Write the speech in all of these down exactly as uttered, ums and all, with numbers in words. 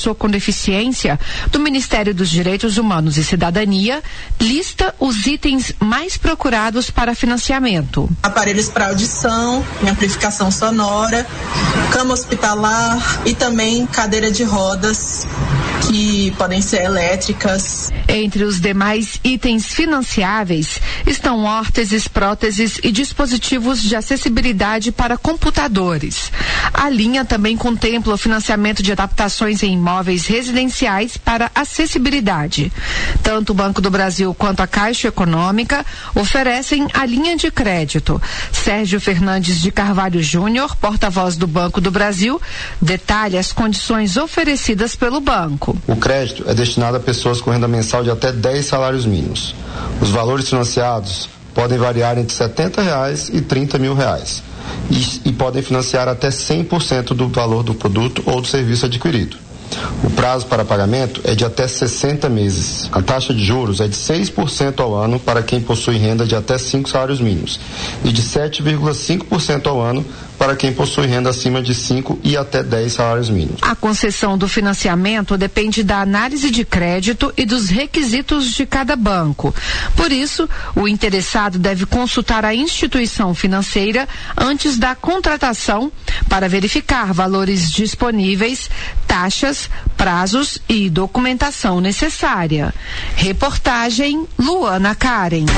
pessoa com deficiência do Ministério dos Direitos Humanos e Cidadania lista os itens mais procurados para financiamento. Aparelhos para audição, amplificação sonora, cama hospitalar e também cadeira de rodas, que podem ser elétricas. Entre os demais itens financiáveis estão órteses, próteses e dispositivos de acessibilidade para computadores. A linha também contempla o financiamento de adaptações em imóveis residenciais para acessibilidade. Tanto o Banco do Brasil quanto a Caixa Econômica oferecem a linha de crédito. Sérgio Fernandes de Carvalho Júnior, porta-voz do Banco do Brasil, detalha as condições oferecidas pelo banco. O crédito é destinado a pessoas com renda mensal de até dez salários mínimos. Os valores financiados podem variar entre setenta reais e trinta mil reais e, e podem financiar até cem por cento do valor do produto ou do serviço adquirido. O prazo para pagamento é de até sessenta meses. A taxa de juros é de seis por cento ao ano para quem possui renda de até cinco salários mínimos e de sete vírgula cinco por cento ao ano para quem possui renda acima de cinco e até dez salários mínimos. A concessão do financiamento depende da análise de crédito e dos requisitos de cada banco. Por isso, o interessado deve consultar a instituição financeira antes da contratação para verificar valores disponíveis, taxas, prazos e documentação necessária. Reportagem Luana Karen.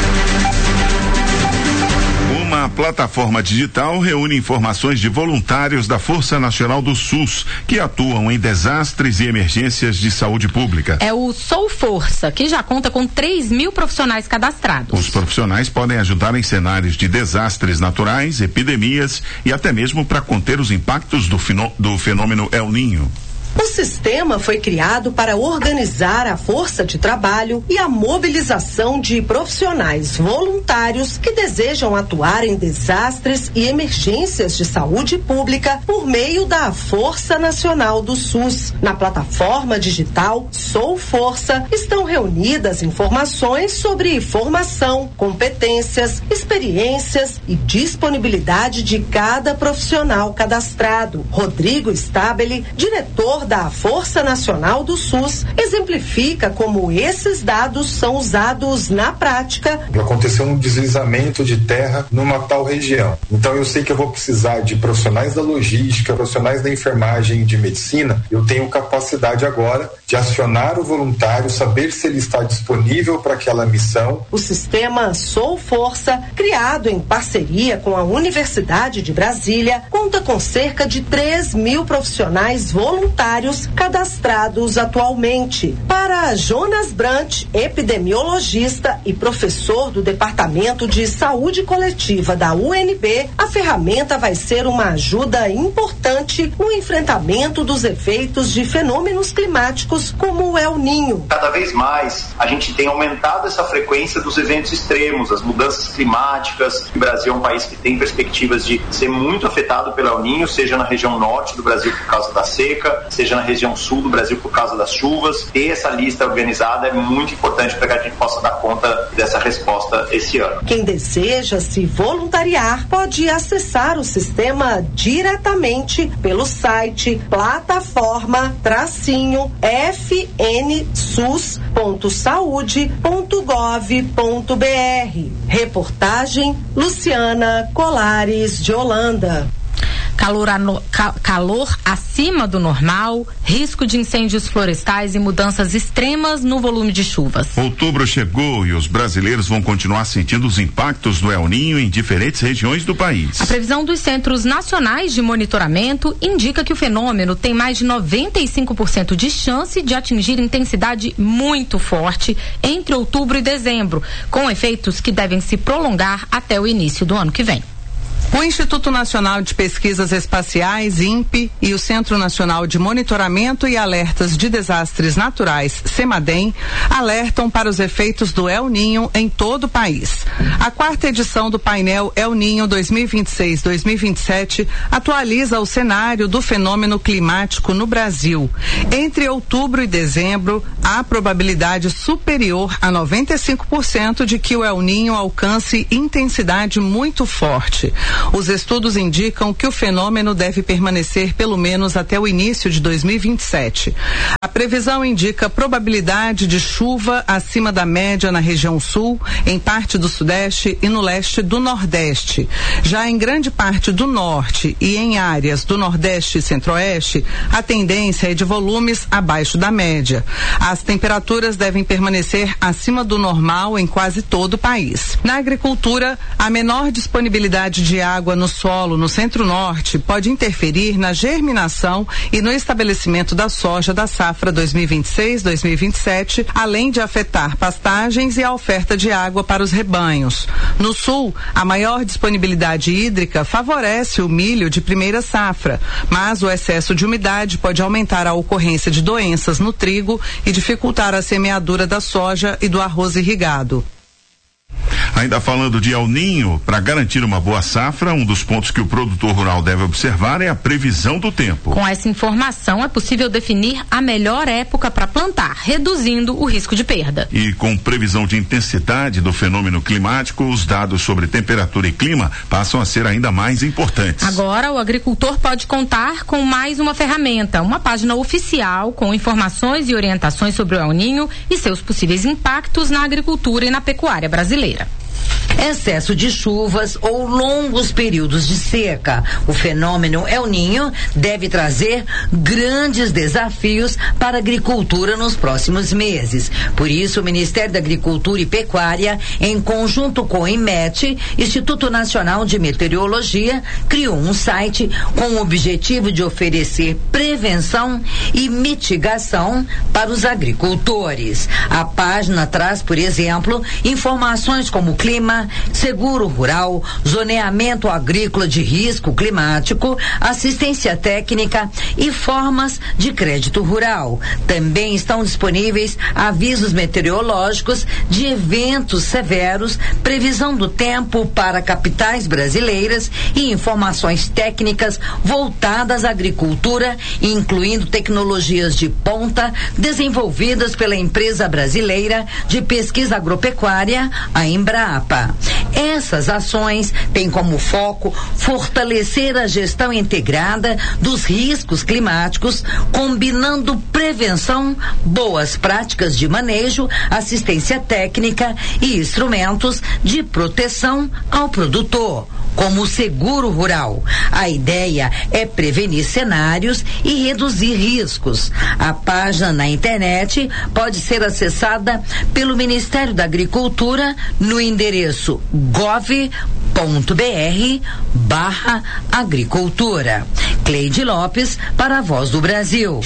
Uma plataforma digital reúne informações de voluntários da Força Nacional do SUS que atuam em desastres e emergências de saúde pública. É o Sou Força, que já conta com três mil profissionais cadastrados. Os profissionais podem ajudar em cenários de desastres naturais, epidemias e até mesmo para conter os impactos do, fenô- do fenômeno El Niño. O sistema foi criado para organizar a força de trabalho e a mobilização de profissionais voluntários que desejam atuar em desastres e emergências de saúde pública por meio da Força Nacional do SUS. Na plataforma digital Sou Força estão reunidas informações sobre formação, competências, experiências e disponibilidade de cada profissional cadastrado. Rodrigo Stabile, diretor da Força Nacional do SUS, exemplifica como esses dados são usados na prática. Aconteceu um deslizamento de terra numa tal região. Então eu sei que eu vou precisar de profissionais da logística, profissionais da enfermagem e de medicina. Eu tenho capacidade agora de acionar o voluntário, saber se ele está disponível para aquela missão. O sistema Sou Força, criado em parceria com a Universidade de Brasília, conta com cerca de três mil profissionais voluntários cadastrados atualmente. Para Jonas Brant, epidemiologista e professor do Departamento de Saúde Coletiva da U N B, a ferramenta vai ser uma ajuda importante no enfrentamento dos efeitos de fenômenos climáticos como o El Niño. Cada vez mais a gente tem aumentado essa frequência dos eventos extremos, as mudanças climáticas. O Brasil é um país que tem perspectivas de ser muito afetado pelo El Niño, seja na região norte do Brasil por causa da seca, seja na região sul do Brasil por causa das chuvas. Ter essa lista organizada é muito importante para que a gente possa dar conta dessa resposta esse ano. Quem deseja se voluntariar pode acessar o sistema diretamente pelo site plataforma tracinho f n sus ponto saude ponto gov ponto b r. Reportagem Luciana Colares de Holanda. Calor, ano, ca, calor acima do normal, risco de incêndios florestais e mudanças extremas no volume de chuvas. Outubro chegou e os brasileiros vão continuar sentindo os impactos do El Niño em diferentes regiões do país. A previsão dos Centros Nacionais de Monitoramento indica que o fenômeno tem mais de noventa e cinco por cento de chance de atingir intensidade muito forte entre outubro e dezembro, com efeitos que devem se prolongar até o início do ano que vem. O Instituto Nacional de Pesquisas Espaciais, INPE, e o Centro Nacional de Monitoramento e Alertas de Desastres Naturais, CEMADEM, alertam para os efeitos do El Niño em todo o país. A quarta edição do painel El Niño dois mil e vinte e seis dois mil e vinte e sete atualiza o cenário do fenômeno climático no Brasil. Entre outubro e dezembro, há probabilidade superior a noventa e cinco por cento de que o El Niño alcance intensidade muito forte. Os estudos indicam que o fenômeno deve permanecer pelo menos até o início de dois mil e vinte e sete. A previsão indica probabilidade de chuva acima da média na região sul, em parte do sudeste e no leste do nordeste. Já em grande parte do norte e em áreas do nordeste e centro-oeste, a tendência é de volumes abaixo da média. As temperaturas devem permanecer acima do normal em quase todo o país. Na agricultura, a menor disponibilidade de água no solo no centro-norte pode interferir na germinação e no estabelecimento da soja da safra dois mil e vinte e seis, dois mil e vinte e sete, além de afetar pastagens e a oferta de água para os rebanhos. No sul, a maior disponibilidade hídrica favorece o milho de primeira safra, mas o excesso de umidade pode aumentar a ocorrência de doenças no trigo e dificultar a semeadura da soja e do arroz irrigado. Ainda falando de El Ninho, para garantir uma boa safra, um dos pontos que o produtor rural deve observar é a previsão do tempo. Com essa informação, é possível definir a melhor época para plantar, reduzindo o risco de perda. E com previsão de intensidade do fenômeno climático, os dados sobre temperatura e clima passam a ser ainda mais importantes. Agora, o agricultor pode contar com mais uma ferramenta, uma página oficial com informações e orientações sobre o El Ninho e seus possíveis impactos na agricultura e na pecuária brasileira. Excesso de chuvas ou longos períodos de seca. O fenômeno El Ninho deve trazer grandes desafios para a agricultura nos próximos meses. Por isso, o Ministério da Agricultura e Pecuária, em conjunto com o INMET, Instituto Nacional de Meteorologia, criou um site com o objetivo de oferecer prevenção e mitigação para os agricultores. A página traz, por exemplo, informações como clima, seguro rural, zoneamento agrícola de risco climático, assistência técnica e formas de crédito rural. Também estão disponíveis avisos meteorológicos de eventos severos, previsão do tempo para capitais brasileiras e informações técnicas voltadas à agricultura, incluindo tecnologias de ponta desenvolvidas pela empresa brasileira de pesquisa agropecuária, a Embrapa. Essas ações têm como foco fortalecer a gestão integrada dos riscos climáticos, combinando prevenção, boas práticas de manejo, assistência técnica e instrumentos de proteção ao produtor, como o seguro rural. A ideia é prevenir cenários e reduzir riscos. A página na internet pode ser acessada pelo Ministério da Agricultura no endereço gov ponto br barra agricultura. Cleide Lopes para a Voz do Brasil.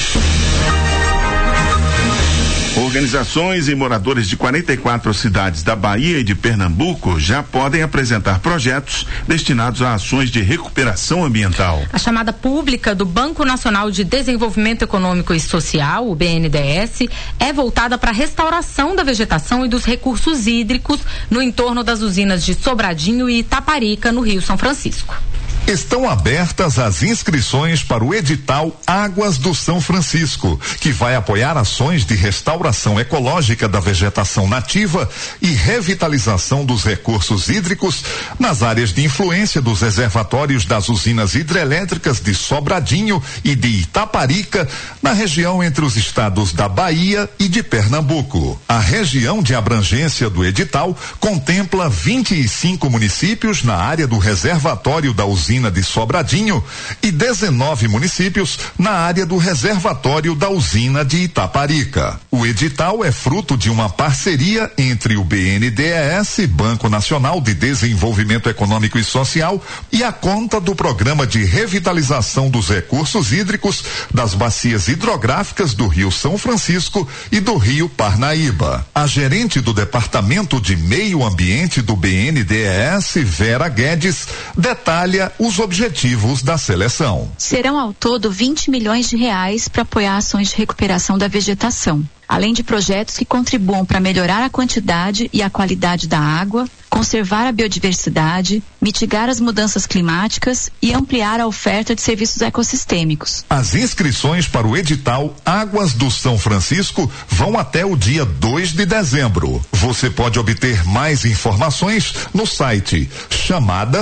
Organizações e moradores de quarenta e quatro cidades da Bahia e de Pernambuco já podem apresentar projetos destinados a ações de recuperação ambiental. A chamada pública do Banco Nacional de Desenvolvimento Econômico e Social, o B N D E S, é voltada para a restauração da vegetação e dos recursos hídricos no entorno das usinas de Sobradinho e Itaparica, no Rio São Francisco. Estão abertas as inscrições para o edital Águas do São Francisco, que vai apoiar ações de restauração ecológica da vegetação nativa e revitalização dos recursos hídricos nas áreas de influência dos reservatórios das usinas hidrelétricas de Sobradinho e de Itaparica, na região entre os estados da Bahia e de Pernambuco. A região de abrangência do edital contempla vinte e cinco municípios na área do reservatório da usina de Sobradinho e dezenove municípios na área do reservatório da usina de Itaparica. O edital é fruto de uma parceria entre o B N D E S, Banco Nacional de Desenvolvimento Econômico e Social, e a conta do Programa de Revitalização dos Recursos Hídricos das bacias hidrográficas do Rio São Francisco e do Rio Parnaíba. A gerente do Departamento de Meio Ambiente do B N D E S, Vera Guedes, detalha os objetivos da seleção. Serão ao todo vinte milhões de reais para apoiar ações de recuperação da vegetação, além de projetos que contribuam para melhorar a quantidade e a qualidade da água, conservar a biodiversidade, mitigar as mudanças climáticas e ampliar a oferta de serviços ecossistêmicos. As inscrições para o edital Águas do São Francisco vão até o dia dois de dezembro. Você pode obter mais informações no site chamadas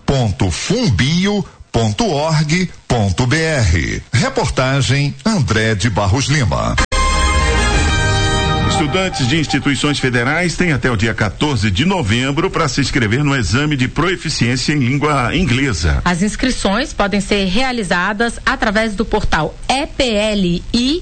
ponto fumbio ponto org ponto br. Reportagem André de Barros Lima. Estudantes de instituições federais têm até o dia quatorze de novembro para se inscrever no exame de proeficiência em língua inglesa. As inscrições podem ser realizadas através do portal E P L I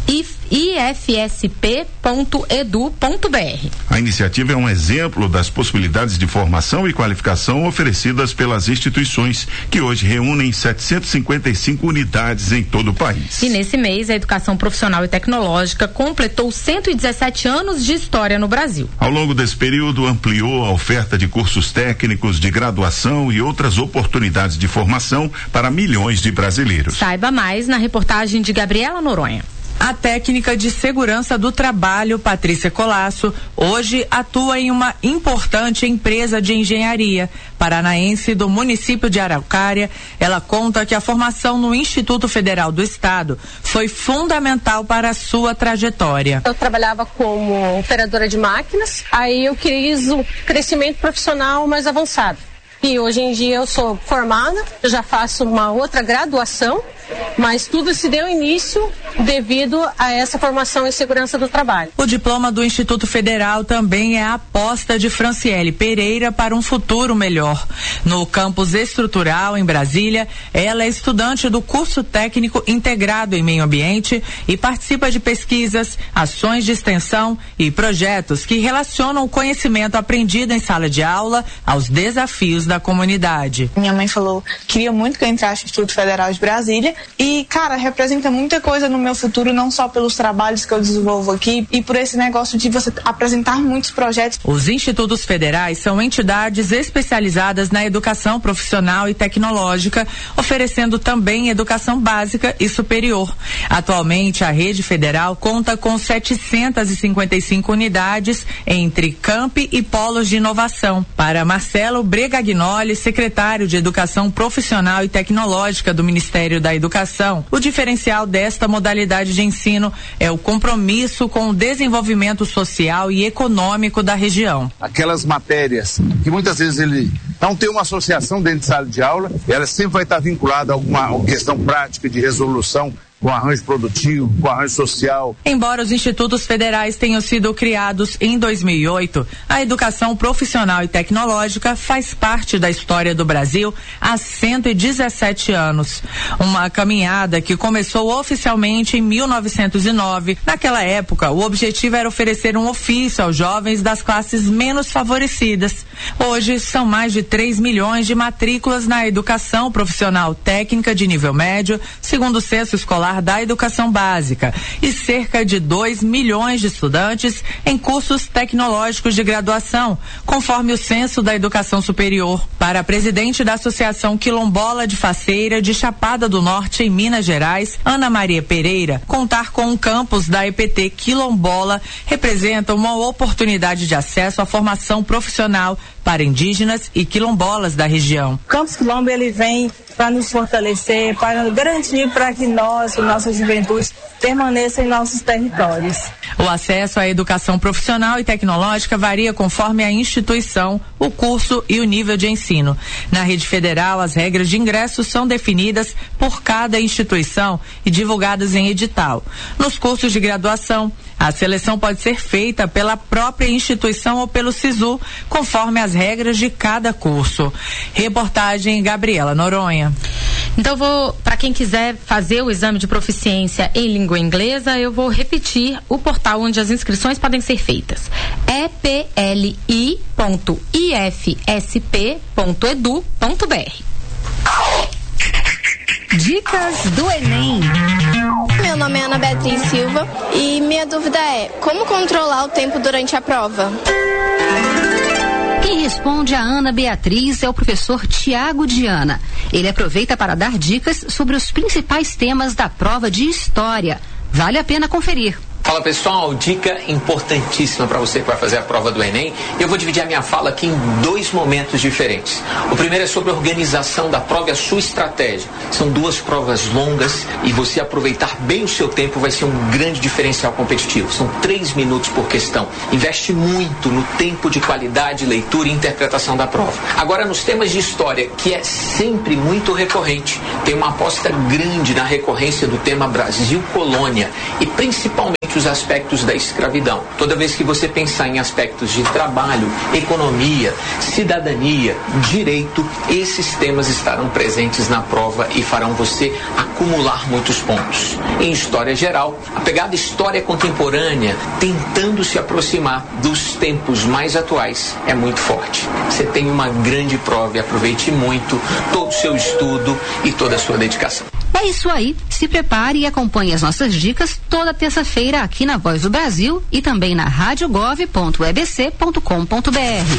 I F S P ponto edu ponto br. A iniciativa é um exemplo das possibilidades de formação e qualificação oferecidas pelas instituições, que hoje reúnem setecentas e cinquenta e cinco unidades em todo o país. E nesse mês, a educação profissional e tecnológica completou cento e dezessete anos de história no Brasil. Ao longo desse período, ampliou a oferta de cursos técnicos, de graduação e outras oportunidades de formação para milhões de brasileiros. Saiba mais na reportagem de Gabriela Noronha. A técnica de segurança do trabalho, Patrícia Colasso, hoje atua em uma importante empresa de engenharia paranaense do município de Araucária. Ela conta que a formação no Instituto Federal do Estado foi fundamental para a sua trajetória. Eu trabalhava como operadora de máquinas, aí eu quis um crescimento profissional mais avançado. E hoje em dia eu sou formada, eu já faço uma outra graduação, mas tudo se deu início devido a essa formação em segurança do trabalho. O diploma do Instituto Federal também é a aposta de Franciele Pereira para um futuro melhor. No campus estrutural, em Brasília, ela é estudante do curso técnico integrado em meio ambiente e participa de pesquisas, ações de extensão e projetos que relacionam o conhecimento aprendido em sala de aula aos desafios da comunidade. Minha mãe falou que queria muito que eu entrasse no Instituto Federal de Brasília e, cara, representa muita coisa no meu futuro, não só pelos trabalhos que eu desenvolvo aqui e por esse negócio de você apresentar muitos projetos. Os institutos federais são entidades especializadas na educação profissional e tecnológica, oferecendo também educação básica e superior. Atualmente, a rede federal conta com setecentas e cinquenta e cinco unidades entre campi e polos de inovação. Para Marcelo Bregagnoli, secretário de Educação Profissional e Tecnológica do Ministério da Educação, o diferencial desta modalidade de ensino é o compromisso com o desenvolvimento social e econômico da região. Aquelas matérias que muitas vezes ele não tem uma associação dentro de sala de aula, ela sempre vai estar vinculada a alguma questão prática de resolução, com arranjo produtivo, com arranjo social. Embora os institutos federais tenham sido criados em dois mil e oito, a educação profissional e tecnológica faz parte da história do Brasil há cento e dezessete anos. Uma caminhada que começou oficialmente em mil novecentos e nove. Naquela época, o objetivo era oferecer um ofício aos jovens das classes menos favorecidas. Hoje, são mais de três milhões de matrículas na educação profissional técnica de nível médio, segundo o censo escolar da educação básica, e cerca de dois milhões de estudantes em cursos tecnológicos de graduação, conforme o censo da educação superior. Para a presidente da Associação Quilombola de Faceira de Chapada do Norte, em Minas Gerais, Ana Maria Pereira, contar com um campus da E P T Quilombola representa uma oportunidade de acesso à formação profissional para indígenas e quilombolas da região. O Campus Quilombo, ele vem para nos fortalecer, para garantir para que nós, nossa juventude, permaneça em nossos territórios. O acesso à educação profissional e tecnológica varia conforme a instituição, o curso e o nível de ensino. Na rede federal, as regras de ingresso são definidas por cada instituição e divulgadas em edital. Nos cursos de graduação, a seleção pode ser feita pela própria instituição ou pelo SISU, conforme as regras de cada curso. Reportagem Gabriela Noronha. Então, vou, para quem quiser fazer o exame de proficiência em língua inglesa, eu vou repetir o portal onde as inscrições podem ser feitas. e p l i ponto i f s p ponto edu ponto br. Dicas do Enem. Meu nome é Ana Beatriz Silva e minha dúvida é: como controlar o tempo durante a prova? Quem responde a Ana Beatriz é o professor Tiago Diana. Ele aproveita para dar dicas sobre os principais temas da prova de História. Vale a pena conferir. Fala pessoal, dica importantíssima para você que vai fazer a prova do Enem. Eu vou dividir a minha fala aqui em dois momentos diferentes. O primeiro é sobre a organização da prova e a sua estratégia. São duas provas longas e você aproveitar bem o seu tempo vai ser um grande diferencial competitivo. São três minutos por questão. Investe muito no tempo de qualidade, leitura e interpretação da prova. Agora, nos temas de história, que é sempre muito recorrente, tem uma aposta grande na recorrência do tema Brasil Colônia e principalmente os aspectos da escravidão. Toda vez que você pensar em aspectos de trabalho, economia, cidadania, direito, esses temas estarão presentes na prova e farão você acumular muitos pontos. Em história geral, a pegada história contemporânea, tentando se aproximar dos tempos mais atuais, é muito forte. Você tem uma grande prova e aproveite muito todo o seu estudo e toda a sua dedicação. É isso aí, se prepare e acompanhe as nossas dicas toda terça-feira aqui na Voz do Brasil e também na rádio gov ponto e b c ponto com ponto b r.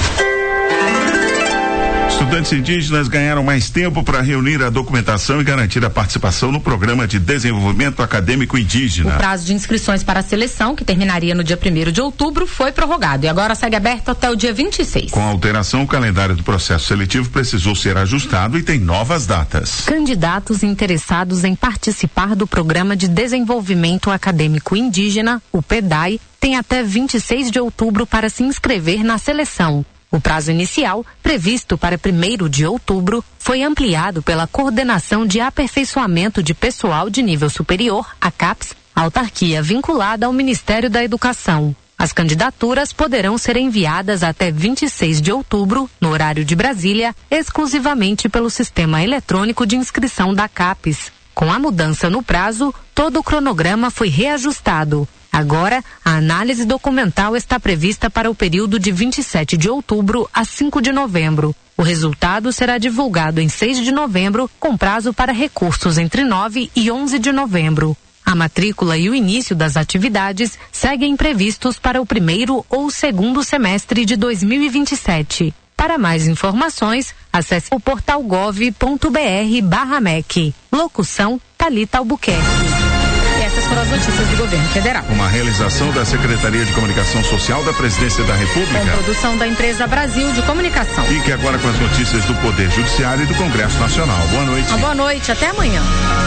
Estudantes indígenas ganharam mais tempo para reunir a documentação e garantir a participação no Programa de Desenvolvimento Acadêmico Indígena. O prazo de inscrições para a seleção, que terminaria no dia primeiro de outubro, foi prorrogado e agora segue aberto até o dia vinte e seis. Com a alteração, o calendário do processo seletivo precisou ser ajustado e tem novas datas. Candidatos interessados em participar do Programa de Desenvolvimento Acadêmico Indígena, o P E D A I, têm até vinte e seis de outubro para se inscrever na seleção. O prazo inicial, previsto para primeiro de outubro, foi ampliado pela Coordenação de Aperfeiçoamento de Pessoal de Nível Superior, a CAPES, autarquia vinculada ao Ministério da Educação. As candidaturas poderão ser enviadas até vinte e seis de outubro, no horário de Brasília, exclusivamente pelo Sistema Eletrônico de Inscrição da CAPES. Com a mudança no prazo, todo o cronograma foi reajustado. Agora, a análise documental está prevista para o período de vinte e sete de outubro a cinco de novembro. O resultado será divulgado em seis de novembro, com prazo para recursos entre nove e onze de novembro. A matrícula e o início das atividades seguem previstos para o primeiro ou segundo semestre de dois mil e vinte e sete. Para mais informações, acesse o portal gov ponto b r barra M E C. Locução, Thalita Albuquerque. Essas foram as notícias do governo federal. Uma realização da Secretaria de Comunicação Social da Presidência da República. Com produção da empresa Brasil de Comunicação. Fique agora com as notícias do Poder Judiciário e do Congresso Nacional. Boa noite. Uma boa noite, até amanhã.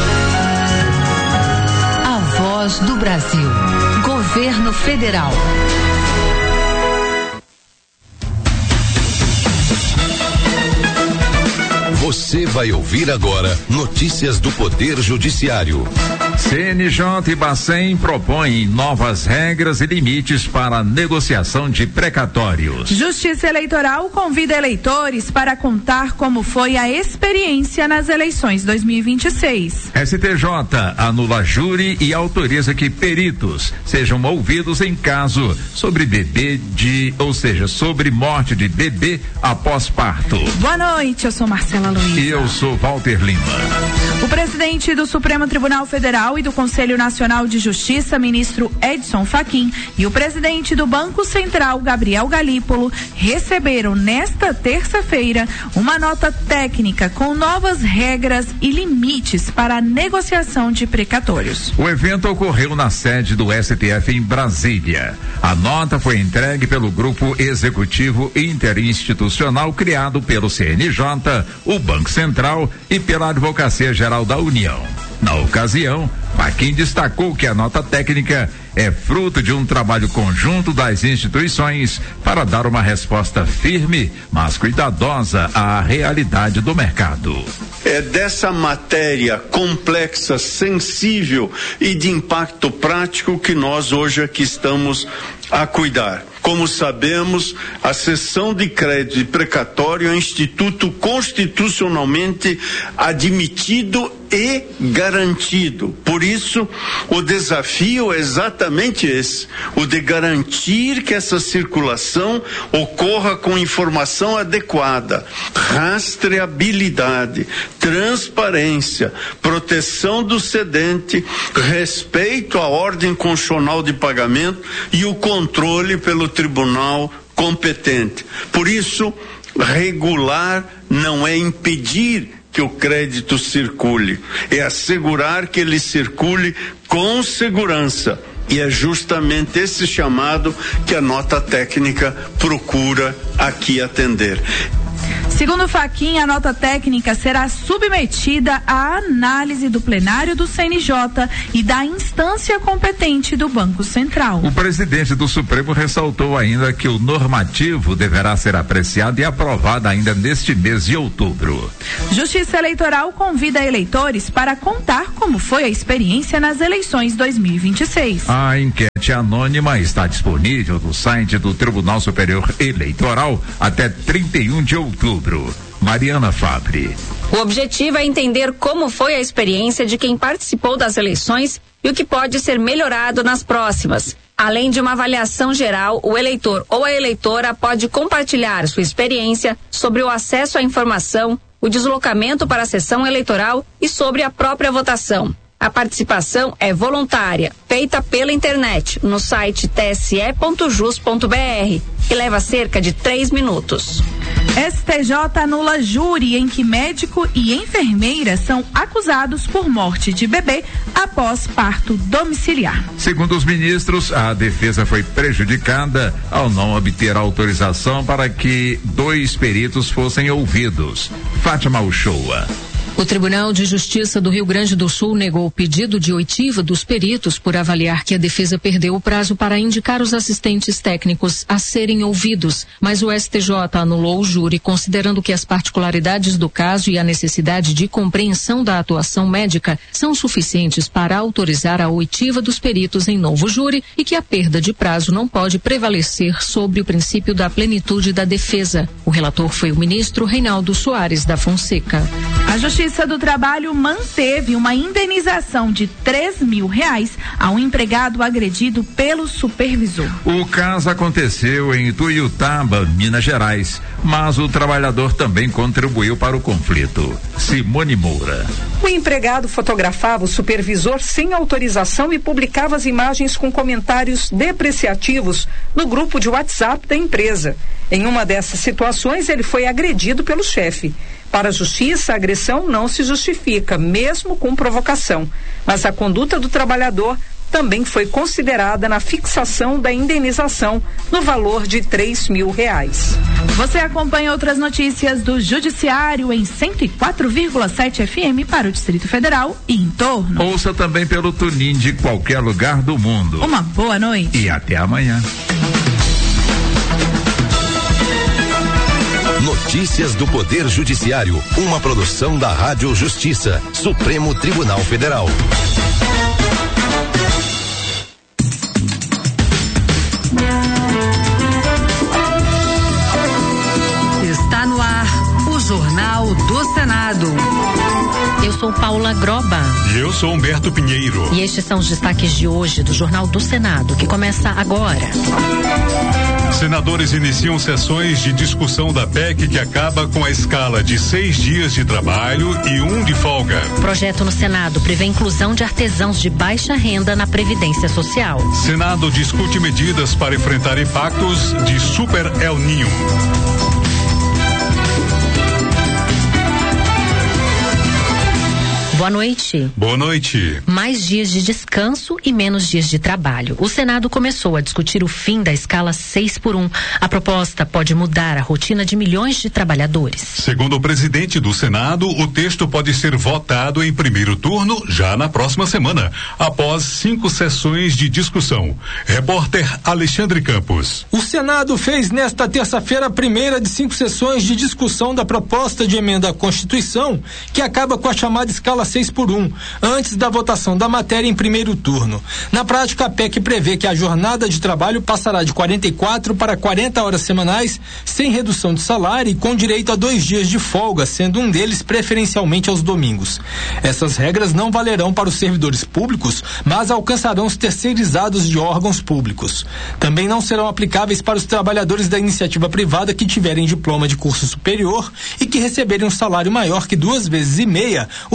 A Voz do Brasil. Governo Federal. Você vai ouvir agora notícias do Poder Judiciário. C N J e Bacen propõem novas regras e limites para a negociação de precatórios. Justiça Eleitoral convida eleitores para contar como foi a experiência nas eleições dois mil e vinte e seis. S T J anula júri e autoriza que peritos sejam ouvidos em caso sobre bebê de, ou seja, sobre morte de bebê após parto. Boa noite, eu sou Marcela Luiz. E eu sou Walter Lima. O presidente do Supremo Tribunal Federal e do Conselho Nacional de Justiça, ministro Edson Fachin, e o presidente do Banco Central, Gabriel Galípolo, receberam nesta terça-feira uma nota técnica com novas regras e limites para a negociação de precatórios. O evento ocorreu na sede do S T F em Brasília. A nota foi entregue pelo Grupo Executivo Interinstitucional criado pelo C N J, o Banco Central e pela Advocacia Geral da União. Na ocasião, Fachin destacou que a nota técnica é fruto de um trabalho conjunto das instituições para dar uma resposta firme, mas cuidadosa à realidade do mercado. É dessa matéria complexa, sensível e de impacto prático que nós hoje aqui estamos a cuidar. Como sabemos, a cessão de crédito e precatório é um instituto constitucionalmente admitido e garantido. Por isso, o desafio é exatamente esse, o de garantir que essa circulação ocorra com informação adequada, rastreabilidade, transparência, proteção do cedente, respeito à ordem constitucional de pagamento e o controle pelo tribunal competente. Por isso, regular não é impedir que o crédito circule, é assegurar que ele circule com segurança E é justamente esse chamado que a nota técnica procura aqui atender. Segundo Fachin, a nota técnica será submetida à análise do plenário do C N J e da instância competente do Banco Central. O presidente do Supremo ressaltou ainda que o normativo deverá ser apreciado e aprovado ainda neste mês de outubro. Justiça Eleitoral convida eleitores para contar como foi a experiência nas eleições dois mil e vinte e seis. A enquete anônima está disponível no site do Tribunal Superior Eleitoral até trinta e um de outubro. Mariana Fabri. O objetivo é entender como foi a experiência de quem participou das eleições e o que pode ser melhorado nas próximas. Além de uma avaliação geral, o eleitor ou a eleitora pode compartilhar sua experiência sobre o acesso à informação, o deslocamento para a sessão eleitoral e sobre a própria votação. A participação é voluntária, feita pela internet, no site t s e ponto jus ponto b r e leva cerca de três minutos. S T J anula júri em que médico e enfermeira são acusados por morte de bebê após parto domiciliar. Segundo os ministros, a defesa foi prejudicada ao não obter autorização para que dois peritos fossem ouvidos. Fátima Uchoa. O Tribunal de Justiça do Rio Grande do Sul negou o pedido de oitiva dos peritos por avaliar que a defesa perdeu o prazo para indicar os assistentes técnicos a serem ouvidos, mas o S T J anulou o júri considerando que as particularidades do caso e a necessidade de compreensão da atuação médica são suficientes para autorizar a oitiva dos peritos em novo júri e que a perda de prazo não pode prevalecer sobre o princípio da plenitude da defesa. O relator foi o ministro Reinaldo Soares da Fonseca. A Justiça do Trabalho manteve uma indenização de três mil reais a um empregado agredido pelo supervisor. O caso aconteceu em Ituiutaba, Minas Gerais, mas o trabalhador também contribuiu para o conflito. Simone Moura. O empregado fotografava o supervisor sem autorização e publicava as imagens com comentários depreciativos no grupo de WhatsApp da empresa. Em uma dessas situações, ele foi agredido pelo chefe. Para a justiça, a agressão não se justifica, mesmo com provocação. Mas a conduta do trabalhador também foi considerada na fixação da indenização no valor de três mil reais. Você acompanha outras notícias do Judiciário em cento e quatro vírgula sete F M para o Distrito Federal e em torno. Ouça também pelo TuneIn de qualquer lugar do mundo. Uma boa noite. E até amanhã. Notícias do Poder Judiciário, uma produção da Rádio Justiça, Supremo Tribunal Federal. Está no ar o Jornal do Senado. Eu sou Paula Groba. E eu sou Humberto Pinheiro. E estes são os destaques de hoje do Jornal do Senado, que começa agora. Senadores iniciam sessões de discussão da P E C que acaba com a escala de seis dias de trabalho e um de folga. O projeto no Senado prevê a inclusão de artesãos de baixa renda na Previdência Social. Senado discute medidas para enfrentar impactos de Super El Niño. Boa noite. Boa noite. Mais dias de descanso e menos dias de trabalho. O Senado começou a discutir o fim da escala seis por um. A proposta pode mudar a rotina de milhões de trabalhadores. Segundo o presidente do Senado, o texto pode ser votado em primeiro turno já na próxima semana, após cinco sessões de discussão. Repórter Alexandre Campos. O Senado fez nesta terça-feira a primeira de cinco sessões de discussão da proposta de emenda à Constituição, que acaba com a chamada escala seis por um, antes da votação da matéria em primeiro turno. Na prática, a P E C prevê que a jornada de trabalho passará de quarenta e quatro para quarenta horas semanais, sem redução de salário e com direito a dois dias de folga, sendo um deles preferencialmente aos domingos. Essas regras não valerão para os servidores públicos, mas alcançarão os terceirizados de órgãos públicos. Também não serão aplicáveis para os trabalhadores da iniciativa privada que tiverem diploma de curso superior e que receberem um salário maior que duas vezes e meia o teto da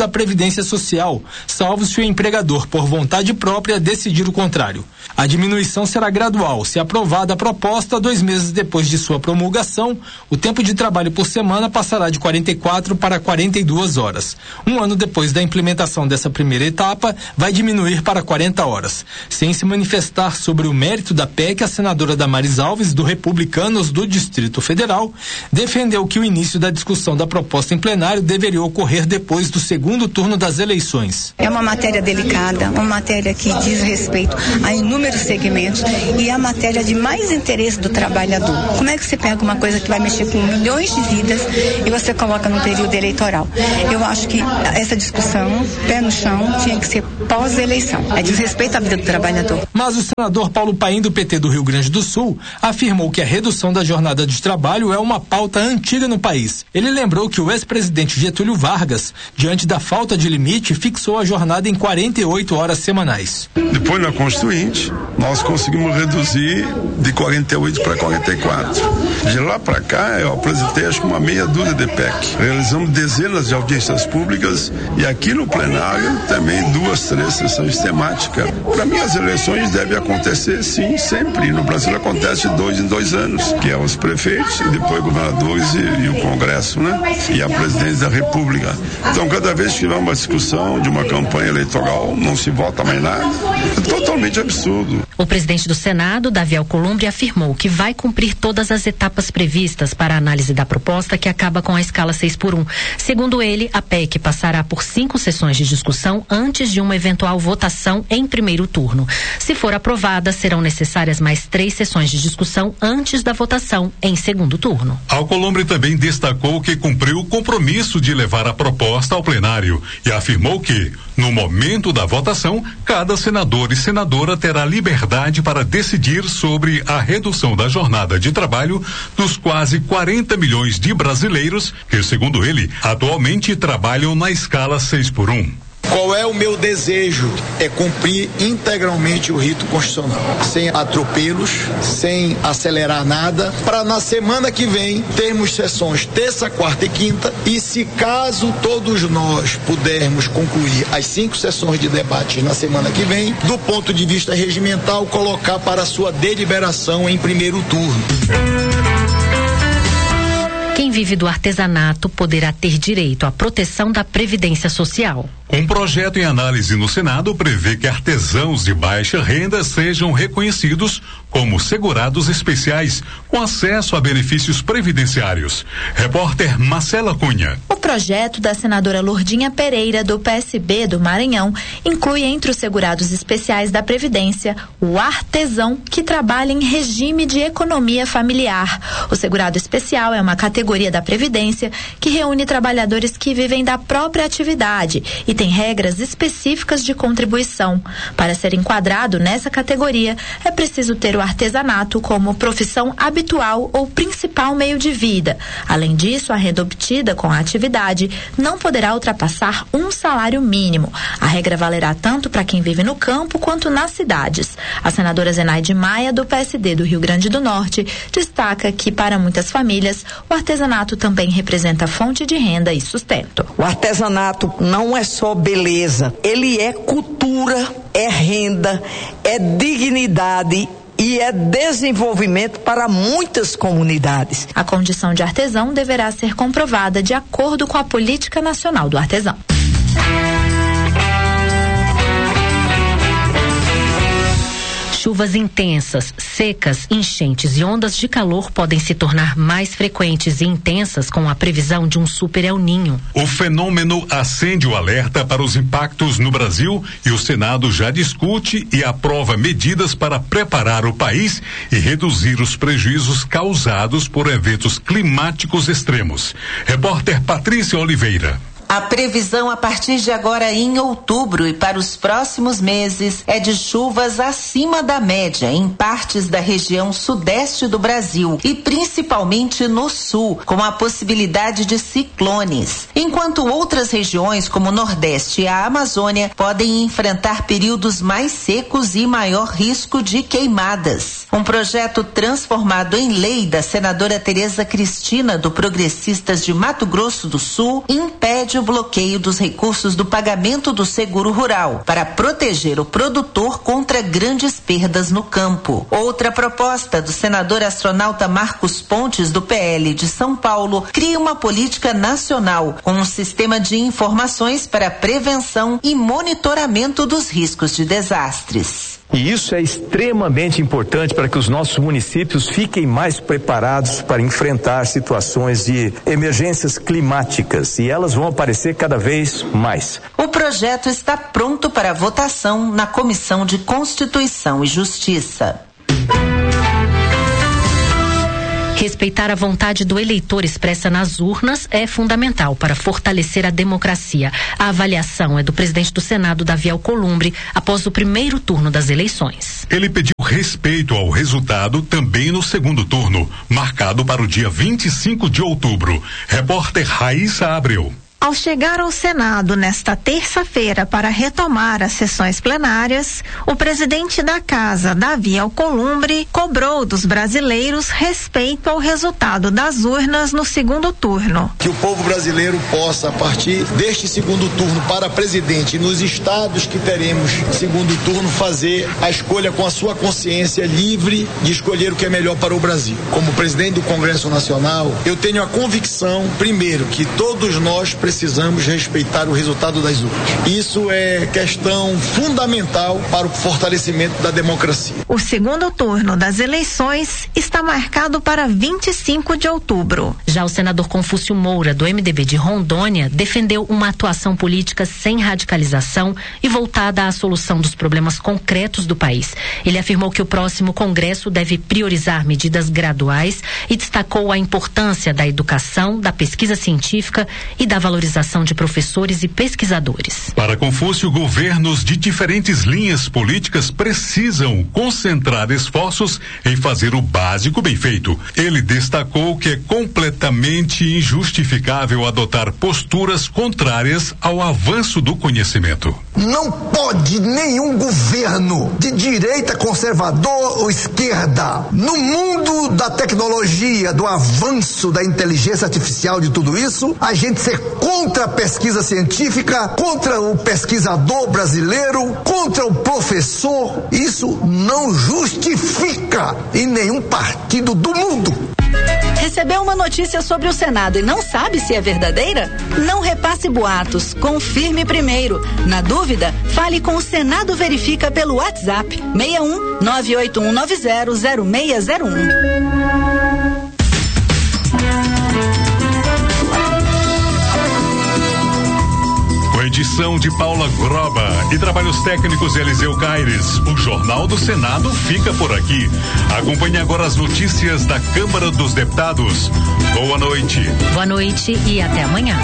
da Previdência Social, salvo se o empregador, por vontade própria, decidir o contrário. A diminuição será gradual. Se aprovada a proposta, dois meses depois de sua promulgação, o tempo de trabalho por semana passará de quarenta e quatro para quarenta e duas horas. Um ano depois da implementação dessa primeira etapa, vai diminuir para quarenta horas. Sem se manifestar sobre o mérito da P E C, a senadora Damares Alves, do Republicanos do Distrito Federal, defendeu que o início da discussão da proposta em plenário deveria ocorrer depois do segundo turno das eleições. É uma matéria delicada, uma matéria que diz respeito a inúmeros segmentos e a matéria de mais interesse do trabalhador. Como é que você pega uma coisa que vai mexer com milhões de vidas e você coloca no período eleitoral? Eu acho que essa discussão, pé no chão, tinha que ser pós-eleição. É diz respeito à vida do trabalhador. Mas o senador Paulo Paim, do P T do Rio Grande do Sul, afirmou que a redução da jornada de trabalho é uma pauta antiga no país. Ele lembrou que o ex-presidente Getúlio Vargas, diante da falta de limite, fixou a jornada em quarenta e oito horas semanais. Depois, na Constituinte, nós conseguimos reduzir de quarenta e oito para quarenta e quatro. De lá para cá, eu apresentei acho que uma meia dúzia de P E C. Realizamos dezenas de audiências públicas e aqui no plenário também duas, três sessões temáticas. Para mim, as eleições devem acontecer sim, sempre. No Brasil acontece de dois em dois anos, que é os prefeitos e depois governadores e, e o Congresso, né? E a presidência da República. Então, cada vez que tiver uma discussão de uma campanha eleitoral, não se vota mais nada. É totalmente absurdo. O presidente do Senado, Davi Alcolumbre, afirmou que vai cumprir todas as etapas previstas para a análise da proposta que acaba com a escala seis por um. Segundo ele, a P E C passará por cinco sessões de discussão antes de uma eventual votação em primeiro turno. Se for aprovada, serão necessárias mais três sessões de discussão antes da votação em segundo turno. Alcolumbre também destacou que cumpriu o compromisso de levar a proposta ao plenário e afirmou que, no momento da votação, cada senador e senadora terá liberdade para decidir sobre a redução da jornada de trabalho dos quase quarenta milhões de brasileiros que, segundo ele, atualmente trabalham na escala seis por um. Qual é o meu desejo? É cumprir integralmente o rito constitucional, sem atropelos, sem acelerar nada, para na semana que vem termos sessões terça, quarta e quinta, e se caso todos nós pudermos concluir as cinco sessões de debate na semana que vem, do ponto de vista regimental, colocar para sua deliberação em primeiro turno. Quem vive do artesanato poderá ter direito à proteção da Previdência Social. Um projeto em análise no Senado prevê que artesãos de baixa renda sejam reconhecidos como segurados especiais, com acesso a benefícios previdenciários. Repórter Marcela Cunha. O projeto da senadora Lourdinha Pereira, do P S B do Maranhão, inclui entre os segurados especiais da Previdência o artesão que trabalha em regime de economia familiar. O segurado especial é uma categoria da Previdência que reúne trabalhadores que vivem da própria atividade e tem regras específicas de contribuição. Para ser enquadrado nessa categoria, é preciso ter o artesanato como profissão habitual ou principal meio de vida. Além disso, a renda obtida com a atividade não poderá ultrapassar um salário mínimo. A regra valerá tanto para quem vive no campo quanto nas cidades. A senadora Zenaide Maia, do P S D do Rio Grande do Norte, destaca que, para muitas famílias, o artesanato também representa fonte de renda e sustento. O artesanato não é só beleza, ele é cultura, é renda, é dignidade e é desenvolvimento para muitas comunidades. A condição de artesão deverá ser comprovada de acordo com a Política Nacional do Artesão. Chuvas intensas, secas, enchentes e ondas de calor podem se tornar mais frequentes e intensas com a previsão de um super El Ninho. O fenômeno acende o alerta para os impactos no Brasil e o Senado já discute e aprova medidas para preparar o país e reduzir os prejuízos causados por eventos climáticos extremos. Repórter Patrícia Oliveira. A previsão a partir de agora em outubro e para os próximos meses é de chuvas acima da média em partes da região sudeste do Brasil e principalmente no sul, com a possibilidade de ciclones. Enquanto outras regiões como o Nordeste e a Amazônia podem enfrentar períodos mais secos e maior risco de queimadas. Um projeto transformado em lei da senadora Tereza Cristina, do Progressistas de Mato Grosso do Sul, impede o bloqueio dos recursos do pagamento do seguro rural, para proteger o produtor contra grandes perdas no campo. Outra proposta do senador astronauta Marcos Pontes, do P L de São Paulo, cria uma política nacional com um sistema de informações para prevenção e monitoramento dos riscos de desastres. E isso é extremamente importante para que os nossos municípios fiquem mais preparados para enfrentar situações de emergências climáticas, e elas vão aparecer cada vez mais. O projeto está pronto para votação na Comissão de Constituição e Justiça. Respeitar a vontade do eleitor expressa nas urnas é fundamental para fortalecer a democracia. A avaliação é do presidente do Senado, Davi Alcolumbre, após o primeiro turno das eleições. Ele pediu respeito ao resultado também no segundo turno, marcado para o dia vinte e cinco de outubro. Repórter Raíssa Abreu. Ao chegar ao Senado nesta terça-feira para retomar as sessões plenárias, o presidente da Casa, Davi Alcolumbre, cobrou dos brasileiros respeito ao resultado das urnas no segundo turno. Que o povo brasileiro possa, a partir deste segundo turno para presidente, nos estados que teremos segundo turno, fazer a escolha com a sua consciência livre de escolher o que é melhor para o Brasil. Como presidente do Congresso Nacional, eu tenho a convicção, primeiro, que todos nós precisamos Precisamos respeitar o resultado das urnas. Isso é questão fundamental para o fortalecimento da democracia. O segundo turno das eleições está marcado para vinte e cinco de outubro. Já o senador Confúcio Moura, do M D B de Rondônia, defendeu uma atuação política sem radicalização e voltada à solução dos problemas concretos do país. Ele afirmou que o próximo Congresso deve priorizar medidas graduais e destacou a importância da educação, da pesquisa científica e da valorização de professores e pesquisadores. Para Confúcio, governos de diferentes linhas políticas precisam concentrar esforços em fazer o básico bem feito. Ele destacou que é completamente injustificável adotar posturas contrárias ao avanço do conhecimento. Não pode nenhum governo de direita, conservador ou esquerda, no mundo da tecnologia, do avanço da inteligência artificial, de tudo isso, a gente ser contra a pesquisa científica, contra o pesquisador brasileiro, contra o professor. Isso não justifica em nenhum partido do mundo. Recebeu uma notícia sobre o Senado e não sabe se é verdadeira? Não repasse boatos, confirme primeiro. Na dúvida, fale com o Senado Verifica pelo WhatsApp seis um nove oito um nove zero zero seis zero um. Edição de Paula Groba e trabalhos técnicos de Eliseu Caires. O Jornal do Senado fica por aqui. Acompanhe agora as notícias da Câmara dos Deputados. Boa noite. Boa noite e até amanhã.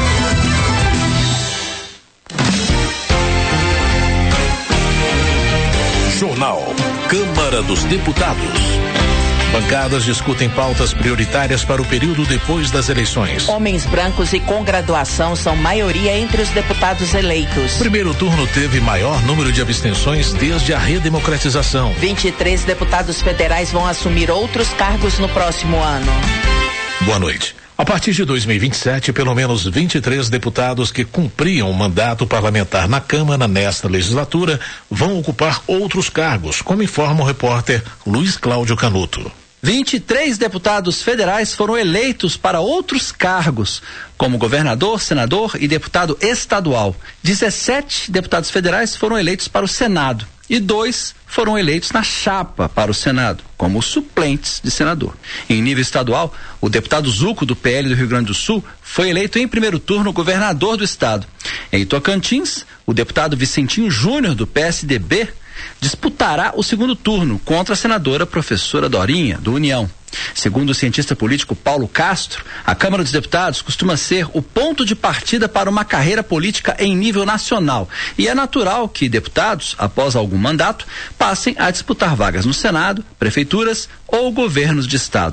Jornal Câmara dos Deputados. Bancadas discutem pautas prioritárias para o período depois das eleições. Homens brancos e com graduação são maioria entre os deputados eleitos. Primeiro turno teve maior número de abstenções desde a redemocratização. vinte e três deputados federais vão assumir outros cargos no próximo ano. Boa noite. A partir de dois mil e vinte e sete, pelo menos vinte e três deputados que cumpriam o mandato parlamentar na Câmara nesta legislatura vão ocupar outros cargos, como informa o repórter Luiz Cláudio Canuto. vinte e três deputados federais foram eleitos para outros cargos, como governador, senador e deputado estadual. dezessete deputados federais foram eleitos para o Senado e dois foram eleitos na chapa para o Senado, como suplentes de senador. Em nível estadual, o deputado Zuco, do P L do Rio Grande do Sul, foi eleito em primeiro turno governador do estado. Em Tocantins, o deputado Vicentinho Júnior, do P S D B, disputará o segundo turno contra a senadora professora Dorinha, do União. Segundo o cientista político Paulo Castro, a Câmara dos Deputados costuma ser o ponto de partida para uma carreira política em nível nacional. E é natural que deputados, após algum mandato, passem a disputar vagas no Senado, prefeituras ou governos de estado.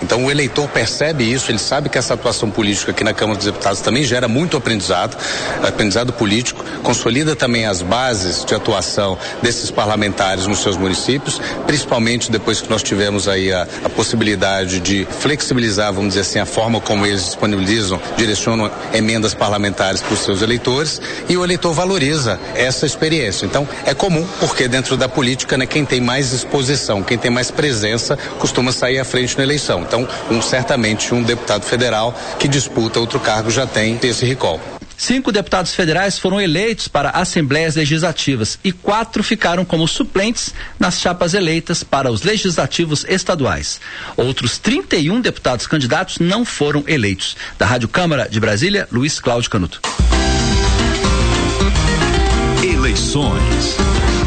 Então o eleitor percebe isso, ele sabe que essa atuação política aqui na Câmara dos Deputados também gera muito aprendizado, aprendizado político, consolida também as bases de atuação desses parlamentares nos seus municípios, principalmente depois que nós tivemos aí a, a possibilidade de flexibilizar, vamos dizer assim, a forma como eles disponibilizam, direcionam emendas parlamentares para os seus eleitores, e o eleitor valoriza essa experiência. Então é comum, porque dentro da política, né, quem tem mais exposição, quem tem mais presença, costuma sair à frente na eleição. Então, um, certamente um deputado federal que disputa outro cargo já tem esse recall. Cinco deputados federais foram eleitos para assembleias legislativas e quatro ficaram como suplentes nas chapas eleitas para os legislativos estaduais. Outros trinta e um deputados candidatos não foram eleitos. Da Rádio Câmara de Brasília, Luiz Cláudio Canuto. Eleições.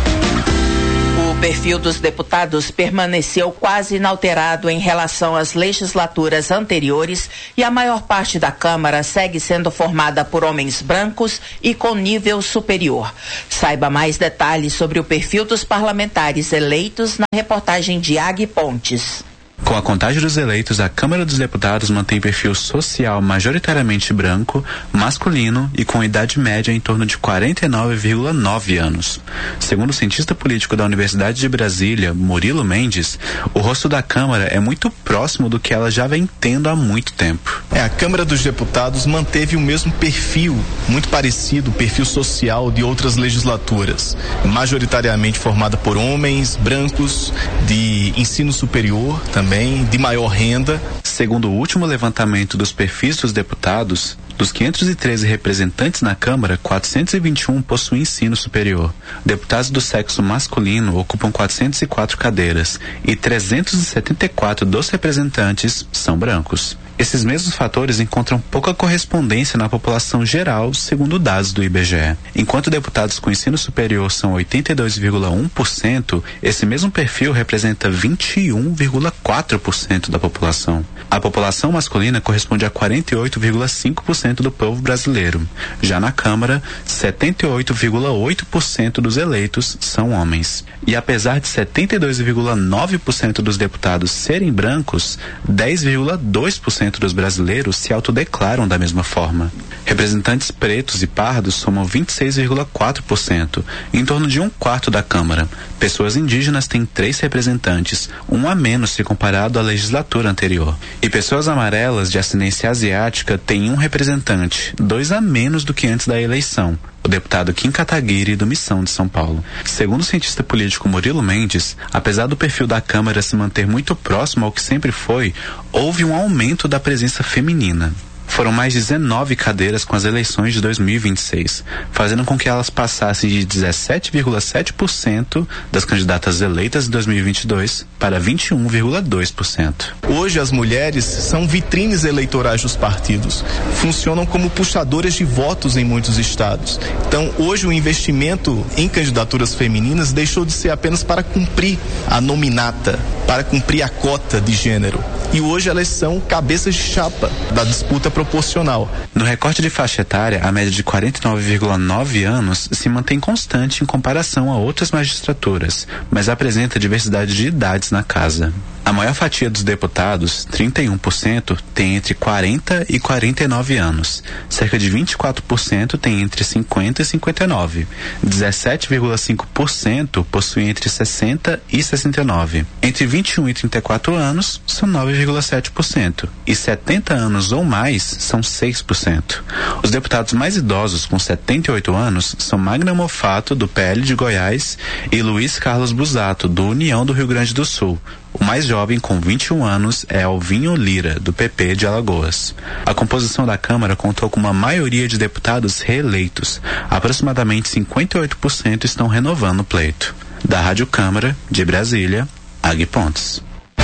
O perfil dos deputados permaneceu quase inalterado em relação às legislaturas anteriores e a maior parte da Câmara segue sendo formada por homens brancos e com nível superior. Saiba mais detalhes sobre o perfil dos parlamentares eleitos na reportagem de Agui Pontes. Com a contagem dos eleitos, a Câmara dos Deputados mantém perfil social majoritariamente branco, masculino e com idade média em torno de quarenta e nove vírgula nove anos. Segundo o cientista político da Universidade de Brasília, Murilo Mendes, o rosto da Câmara é muito próximo do que ela já vem tendo há muito tempo. É, a Câmara dos Deputados manteve o mesmo perfil, muito parecido, o perfil social de outras legislaturas, majoritariamente formada por homens brancos de ensino superior também, de maior renda. Segundo o último levantamento dos perfis dos deputados, dos quinhentos e treze representantes na Câmara, quatrocentos e vinte e um possuem ensino superior. Deputados do sexo masculino ocupam quatrocentas e quatro cadeiras e trezentos e setenta e quatro dos representantes são brancos. Esses mesmos fatores encontram pouca correspondência na população geral, segundo dados do I B G E. Enquanto deputados com ensino superior são oitenta e dois vírgula um por cento, esse mesmo perfil representa vinte e um vírgula quatro por cento da população. A população masculina corresponde a quarenta e oito vírgula cinco por cento do povo brasileiro. Já na Câmara, setenta e oito vírgula oito por cento dos eleitos são homens. E apesar de setenta e dois vírgula nove por cento dos deputados serem brancos, dez vírgula dois por cento dos brasileiros se autodeclaram da mesma forma. Representantes pretos e pardos somam vinte e seis vírgula quatro por cento, em torno de um quarto da Câmara. Pessoas indígenas têm três representantes, um a menos se comparado à legislatura anterior. E pessoas amarelas de ascendência asiática têm um representante, dois a menos do que antes da eleição, o deputado Kim Kataguiri, do Missão de São Paulo. Segundo o cientista político Murilo Mendes, apesar do perfil da Câmara se manter muito próximo ao que sempre foi, houve um aumento da presença feminina. Foram mais dezenove cadeiras com as eleições de dois mil e vinte e seis, fazendo com que elas passassem de dezessete vírgula sete por cento das candidatas eleitas em dois mil e vinte e dois para vinte e um vírgula dois por cento. Hoje as mulheres são vitrines eleitorais dos partidos, funcionam como puxadoras de votos em muitos estados. Então hoje o investimento em candidaturas femininas deixou de ser apenas para cumprir a nominata, para cumprir a cota de gênero. E hoje elas são cabeças de chapa da disputa proporcional. No recorte de faixa etária, a média de quarenta e nove vírgula nove anos se mantém constante em comparação a outras magistraturas, mas apresenta diversidade de idades na casa. A maior fatia dos deputados, trinta e um por cento, tem entre quarenta e quarenta e nove anos. Cerca de vinte e quatro por cento tem entre cinquenta e cinquenta e nove. dezessete vírgula cinco por cento possuem entre sessenta e sessenta e nove. Entre vinte e um e trinta e quatro anos, são nove vírgula sete por cento. E setenta anos ou mais são seis por cento. Os deputados mais idosos, com setenta e oito anos, são Magna Mofato, do P L de Goiás, e Luiz Carlos Busato, do União do Rio Grande do Sul. O mais jovem, com vinte e um anos, é Alvinho Lira, do P P de Alagoas. A composição da Câmara contou com uma maioria de deputados reeleitos. Aproximadamente cinquenta e oito por cento estão renovando o pleito. Da Rádio Câmara, de Brasília, Agui Pontes.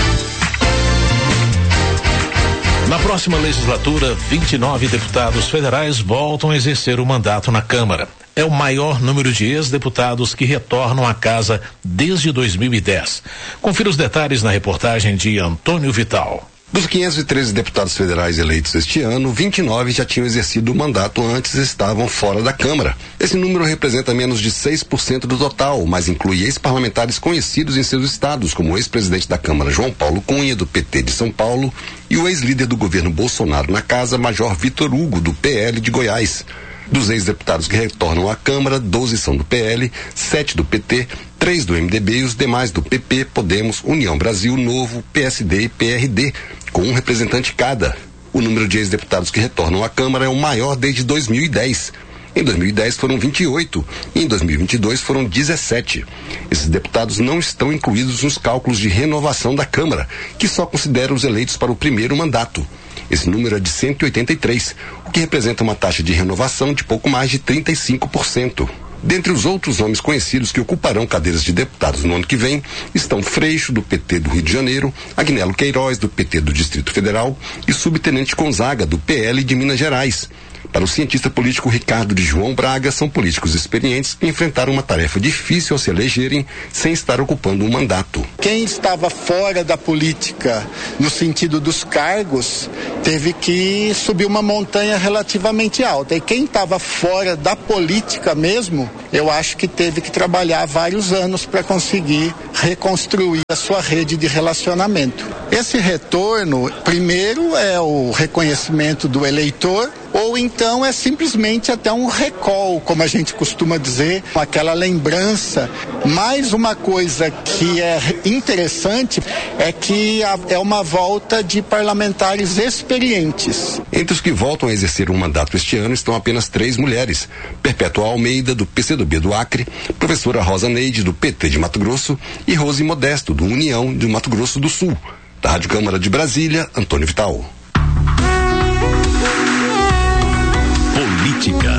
Na próxima legislatura, vinte e nove deputados federais voltam a exercer o mandato na Câmara. É o maior número de ex-deputados que retornam à casa desde dois mil e dez. Confira os detalhes na reportagem de Antônio Vital. Dos quinhentos e treze deputados federais eleitos este ano, vinte e nove já tinham exercido o mandato antes e estavam fora da Câmara. Esse número representa menos de seis por cento do total, mas inclui ex-parlamentares conhecidos em seus estados, como o ex-presidente da Câmara João Paulo Cunha, do P T de São Paulo, e o ex-líder do governo Bolsonaro na Casa, Major Vitor Hugo, do P L de Goiás. Dos ex-deputados que retornam à Câmara, doze são do P L, sete do P T, três do M D B e os demais do P P, Podemos, União Brasil, Novo, P S D e P R D, com um representante cada. O número de ex-deputados que retornam à Câmara é o maior desde dois mil e dez. Em dois mil e dez foram vinte e oito e em dois mil e vinte e dois foram dezessete. Esses deputados não estão incluídos nos cálculos de renovação da Câmara, que só considera os eleitos para o primeiro mandato. Esse número é de cento e oitenta e três, o que representa uma taxa de renovação de pouco mais de trinta e cinco por cento. Dentre os outros nomes conhecidos que ocuparão cadeiras de deputados no ano que vem, estão Freixo, do P T do Rio de Janeiro, Agnello Queiroz, do P T do Distrito Federal, e Subtenente Gonzaga, do P L de Minas Gerais. Para o cientista político Ricardo de João Braga, são políticos experientes que enfrentaram uma tarefa difícil ao se elegerem sem estar ocupando um mandato. Quem estava fora da política, no sentido dos cargos, teve que subir uma montanha relativamente alta. E quem estava fora da política mesmo, eu acho que teve que trabalhar vários anos para conseguir reconstruir a sua rede de relacionamento. Esse retorno, primeiro, é o reconhecimento do eleitor, ou então é simplesmente até um recall, como a gente costuma dizer, aquela lembrança. Mais uma coisa que é interessante é que é uma volta de parlamentares experientes. Entre os que voltam a exercer um mandato este ano estão apenas três mulheres: Perpétua Almeida, do P C do B do Acre, professora Rosa Neide, do P T de Mato Grosso, e Rose Modesto, do União de Mato Grosso do Sul. Da Rádio Câmara de Brasília, Antônio Vital. Política.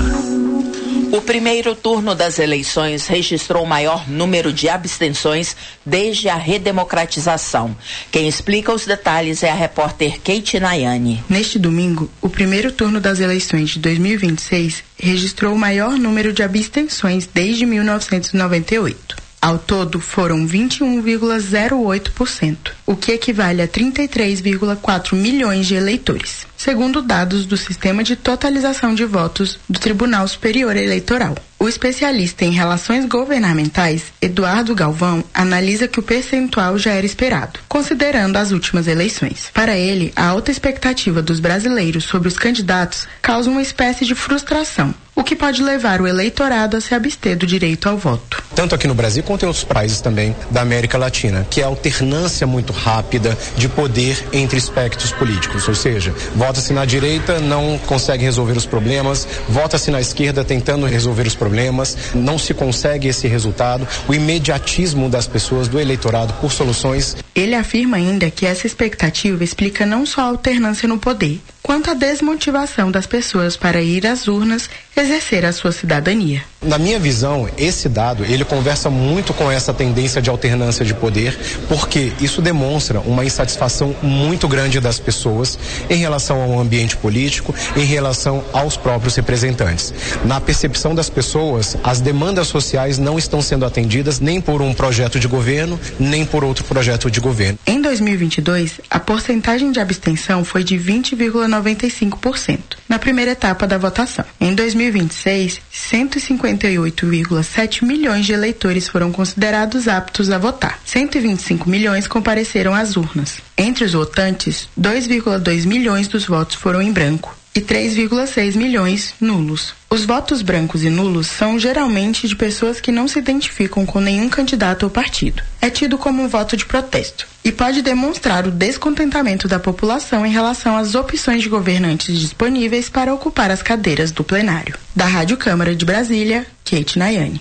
O primeiro turno das eleições registrou o maior número de abstenções desde a redemocratização. Quem explica os detalhes é a repórter Kate Nayane. Neste domingo, o primeiro turno das eleições de dois mil e vinte e seis registrou o maior número de abstenções desde mil novecentos e noventa e oito. Ao todo, foram vinte e um vírgula zero oito por cento, o que equivale a trinta e três vírgula quatro milhões de eleitores, segundo dados do Sistema de Totalização de Votos do Tribunal Superior Eleitoral. O especialista em relações governamentais, Eduardo Galvão, analisa que o percentual já era esperado, considerando as últimas eleições. Para ele, a alta expectativa dos brasileiros sobre os candidatos causa uma espécie de frustração, o que pode levar o eleitorado a se abster do direito ao voto. Tanto aqui no Brasil quanto em outros países também da América Latina, que é a alternância muito rápida de poder entre espectros políticos, ou seja, vota-se na direita, não consegue resolver os problemas, vota-se na esquerda tentando resolver os problemas, não se consegue esse resultado, o imediatismo das pessoas, do eleitorado por soluções. Ele afirma ainda que essa expectativa explica não só a alternância no poder, quanto a desmotivação das pessoas para ir às urnas exercer a sua cidadania. Na minha visão, esse dado, ele conversa muito com essa tendência de alternância de poder, porque isso demonstra uma insatisfação muito grande das pessoas em relação ao ambiente político, em relação aos próprios representantes. Na percepção das pessoas, as demandas sociais não estão sendo atendidas nem por um projeto de governo, nem por outro projeto de governo. Em dois mil e vinte e dois, a porcentagem de abstenção foi de vinte vírgula noventa e cinco por cento na primeira etapa da votação. Em dois mil e vinte e seis, cento e cinquenta e oito vírgula sete milhões de eleitores foram considerados aptos a votar. cento e vinte e cinco milhões compareceram às urnas. Entre os votantes, dois vírgula dois milhões dos votos foram em branco e três vírgula seis milhões nulos. Os votos brancos e nulos são geralmente de pessoas que não se identificam com nenhum candidato ou partido. É tido como um voto de protesto e pode demonstrar o descontentamento da população em relação às opções de governantes disponíveis para ocupar as cadeiras do plenário. Da Rádio Câmara de Brasília, Kate Nayane.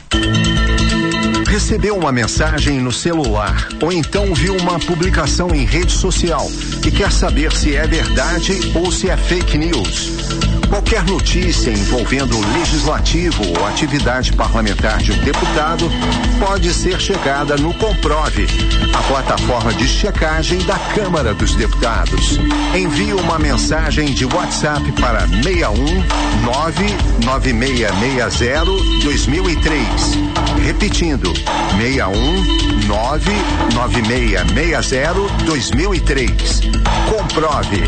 Recebeu uma mensagem no celular ou então viu uma publicação em rede social e quer saber se é verdade ou se é fake news. Qualquer notícia envolvendo o legislativo ou atividade parlamentar de um deputado pode ser checada no Comprove, a plataforma de checagem da Câmara dos Deputados. Envie uma mensagem de WhatsApp para seis um nove nove seis seis zero dois mil e três. Repetindo, seis um nove nove seis seis zero dois mil e três. Comprove.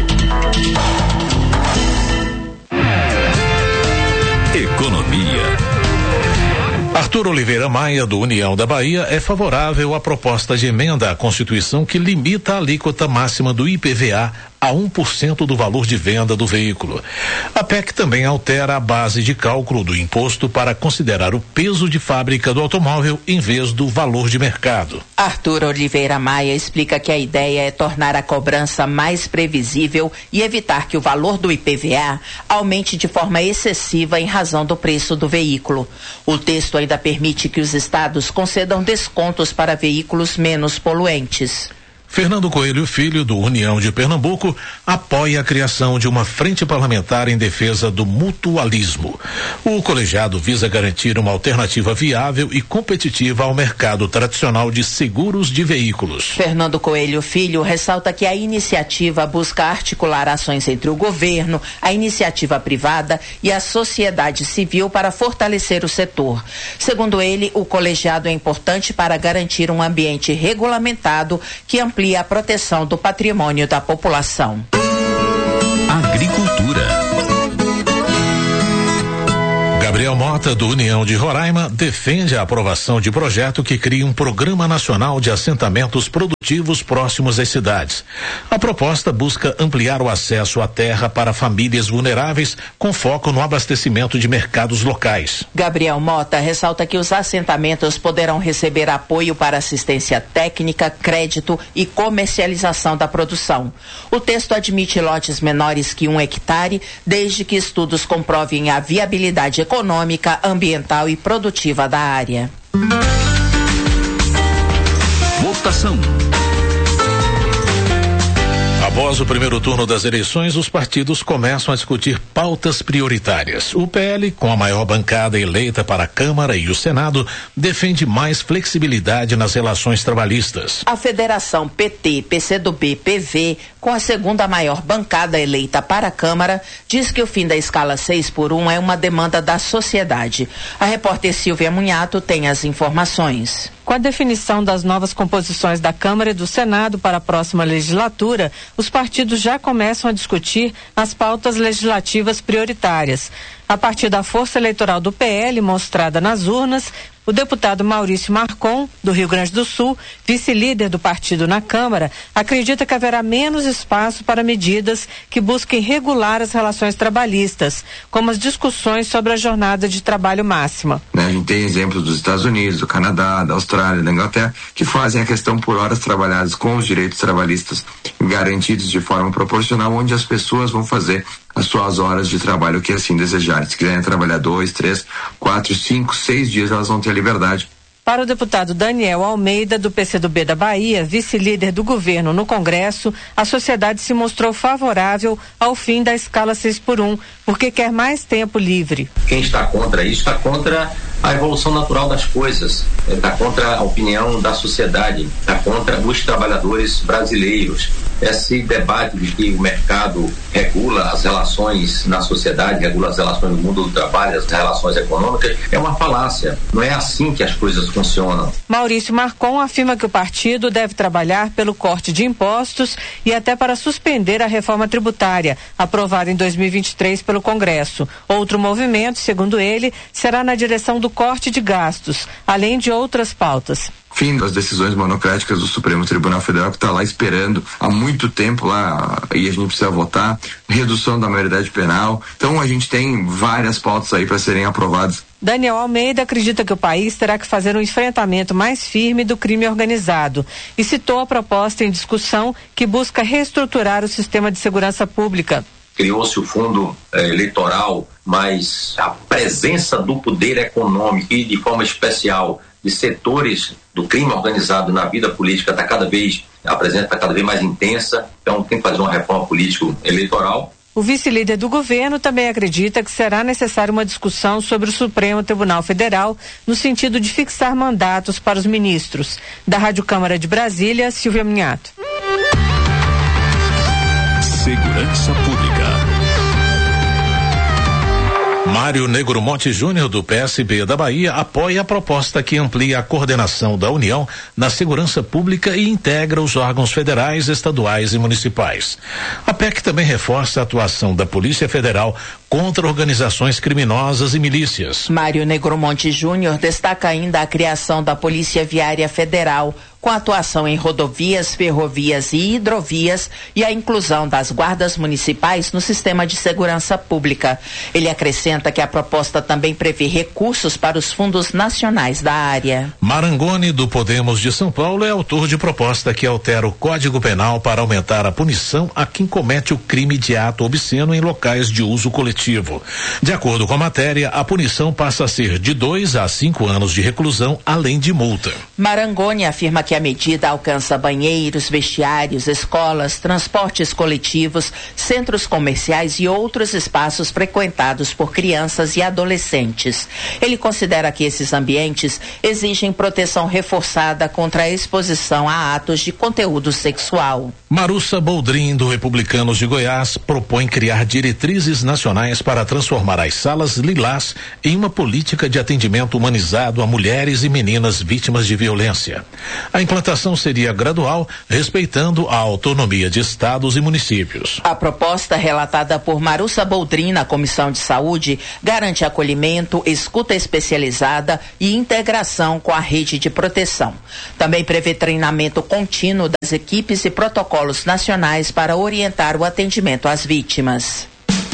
Economia. Arthur Oliveira Maia, do União da Bahia, é favorável à proposta de emenda à Constituição que limita a alíquota máxima do I P V A a um por cento do valor de venda do veículo. A P E C também altera a base de cálculo do imposto para considerar o peso de fábrica do automóvel em vez do valor de mercado. Arthur Oliveira Maia explica que a ideia é tornar a cobrança mais previsível e evitar que o valor do I P V A aumente de forma excessiva em razão do preço do veículo. O texto ainda permite que os estados concedam descontos para veículos menos poluentes. Fernando Coelho Filho, do União de Pernambuco, apoia a criação de uma frente parlamentar em defesa do mutualismo. O colegiado visa garantir uma alternativa viável e competitiva ao mercado tradicional de seguros de veículos. Fernando Coelho Filho ressalta que a iniciativa busca articular ações entre o governo, a iniciativa privada e a sociedade civil para fortalecer o setor. Segundo ele, o colegiado é importante para garantir um ambiente regulamentado que amplia a proteção do patrimônio da população. Agricultura. Gabriel Mota, do União de Roraima, defende a aprovação de projeto que cria um programa nacional de assentamentos produtivos próximos às cidades. A proposta busca ampliar o acesso à terra para famílias vulneráveis, com foco no abastecimento de mercados locais. Gabriel Mota ressalta que os assentamentos poderão receber apoio para assistência técnica, crédito e comercialização da produção. O texto admite lotes menores que um hectare, desde que estudos comprovem a viabilidade econômica, ambiental e produtiva da área. Votação. Após o primeiro turno das eleições, os partidos começam a discutir pautas prioritárias. O P L, com a maior bancada eleita para a Câmara e o Senado, defende mais flexibilidade nas relações trabalhistas. A Federação P T, P C do B, P V, com a segunda maior bancada eleita para a Câmara, diz que o fim da escala seis por um é uma demanda da sociedade. A repórter Silvia Munhato tem as informações. Com a definição das novas composições da Câmara e do Senado para a próxima legislatura, os partidos já começam a discutir as pautas legislativas prioritárias. A partir da força eleitoral do P L mostrada nas urnas, o deputado Maurício Marcon, do Rio Grande do Sul, vice-líder do partido na Câmara, acredita que haverá menos espaço para medidas que busquem regular as relações trabalhistas, como as discussões sobre a jornada de trabalho máxima. A gente tem exemplos dos Estados Unidos, do Canadá, da Austrália, da Inglaterra, que fazem a questão por horas trabalhadas com os direitos trabalhistas garantidos de forma proporcional, onde as pessoas vão fazer as suas horas de trabalho que assim desejarem. Se quiserem trabalhar dois, três, quatro, cinco, seis dias, elas vão ter liberdade. Para o deputado Daniel Almeida, do P C do B da Bahia, vice-líder do governo no Congresso, a sociedade se mostrou favorável ao fim da escala seis por um, porque quer mais tempo livre. Quem está contra isso está contra a evolução natural das coisas, está contra a opinião da sociedade, está contra os trabalhadores brasileiros. Esse debate de que o mercado regula as relações na sociedade, regula as relações no mundo do trabalho, as relações econômicas, é uma falácia. Não é assim que as coisas funcionam. Maurício Marcon afirma que o partido deve trabalhar pelo corte de impostos e até para suspender a reforma tributária, aprovada em dois mil e vinte e três pelo Congresso. Outro movimento, segundo ele, será na direção do corte de gastos, além de outras pautas. Fim das decisões monocráticas do Supremo Tribunal Federal, que está lá esperando há muito tempo lá, e a gente precisa votar, redução da maioridade penal. Então a gente tem várias pautas aí para serem aprovadas. Daniel Almeida acredita que o país terá que fazer um enfrentamento mais firme do crime organizado e citou a proposta em discussão que busca reestruturar o sistema de segurança pública. Criou-se o fundo eh, eleitoral, mas a presença do poder econômico e de forma especial de setores do crime organizado na vida política está cada vez, a presença está cada vez mais intensa, então tem que fazer uma reforma político-eleitoral O vice-líder do governo também acredita que será necessária uma discussão sobre o Supremo Tribunal Federal no sentido de fixar mandatos para os ministros. Da Rádio Câmara de Brasília, Silvia Minhato. Segurança Pública. Mário Negro Monte Júnior, do P S B da Bahia, apoia a proposta que amplia a coordenação da União na segurança pública e integra os órgãos federais, estaduais e municipais. A P E C também reforça a atuação da Polícia Federal contra organizações criminosas e milícias. Mário Negro Monte Júnior destaca ainda a criação da Polícia Viária Federal, com atuação em rodovias, ferrovias e hidrovias, e a inclusão das guardas municipais no sistema de segurança pública. Ele acrescenta que a proposta também prevê recursos para os fundos nacionais da área. Marangoni, do Podemos de São Paulo, é autor de proposta que altera o Código Penal para aumentar a punição a quem comete o crime de ato obsceno em locais de uso coletivo. De acordo com a matéria, a punição passa a ser de dois a cinco anos de reclusão, além de multa. Marangoni afirma que a medida alcança banheiros, vestiários, escolas, transportes coletivos, centros comerciais e outros espaços frequentados por crianças e adolescentes. Ele considera que esses ambientes exigem proteção reforçada contra a exposição a atos de conteúdo sexual. Marussa Boldrin, do Republicanos de Goiás, propõe criar diretrizes nacionais para transformar as salas lilás em uma política de atendimento humanizado a mulheres e meninas vítimas de violência. A implantação seria gradual, respeitando a autonomia de estados e municípios. A proposta relatada por Marussa Boldrin na Comissão de Saúde garante acolhimento, escuta especializada e integração com a rede de proteção. Também prevê treinamento contínuo das equipes e protocolos nacionais para orientar o atendimento às vítimas.